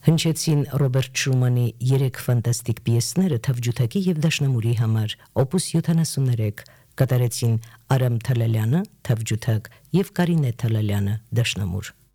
Հնչեցին Ռոբերտ Շումանի 3 ֆանտաստիկ պիեսները թավջութակի եւ դաշնամուրի համար, օպուս 73, կատարեցին Արամ Թալալյանը, թավջութակ, եւ Կարինե Թալալյանը, դաշնամուր։